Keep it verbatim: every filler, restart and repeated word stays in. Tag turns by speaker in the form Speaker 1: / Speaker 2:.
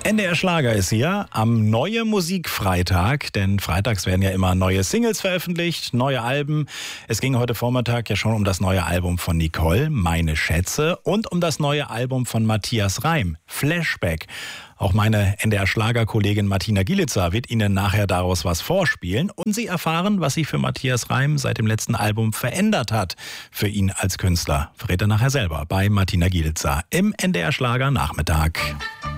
Speaker 1: N D R Schlager ist hier am Neue Musik-Freitag, denn freitags werden ja immer neue Singles veröffentlicht, neue Alben. Es ging heute Vormittag ja schon um das neue Album von Nicole, Meine Schätze, und um das neue Album von Matthias Reim, Flashback. Auch meine N D R Schlager-Kollegin Martina Gielitzer wird Ihnen nachher daraus was vorspielen und Sie erfahren, was sich für Matthias Reim seit dem letzten Album verändert hat für ihn als Künstler. Verrät er nachher selber bei Martina Gielitzer im N D R Schlager Nachmittag.